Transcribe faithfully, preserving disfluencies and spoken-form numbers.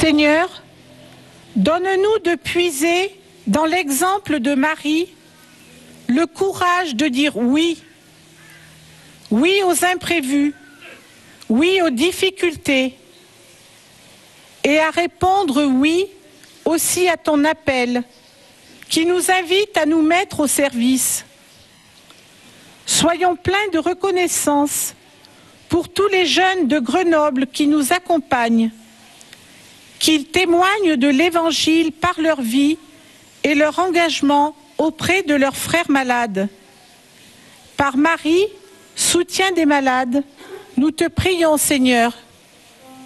Seigneur, donne-nous de puiser dans l'exemple de Marie le courage de dire oui. Oui aux imprévus, oui aux difficultés, et à répondre oui aussi à ton appel qui nous invite à nous mettre au service. Soyons pleins de reconnaissance pour tous les jeunes de Grenoble qui nous accompagnent, qu'ils témoignent de l'Évangile par leur vie et leur engagement auprès de leurs frères malades. Par Marie, soutien des malades, nous te prions, Seigneur,